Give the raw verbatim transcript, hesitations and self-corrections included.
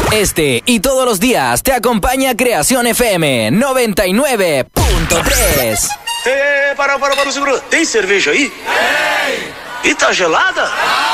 Este y todos los días te acompaña Creación F M noventa y nueve punto tres. É, para, para, para, segura. Tem cerveja aí? Tem! E tá gelada?